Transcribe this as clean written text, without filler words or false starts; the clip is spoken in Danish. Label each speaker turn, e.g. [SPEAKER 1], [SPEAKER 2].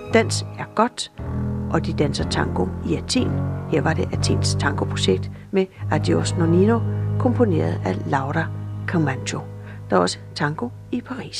[SPEAKER 1] Dans er godt, og de danser tango i Athen. Her var det Athens tangoprojekt med Adios Nonino, komponeret af Laura Camacho. Der er også tango i Paris.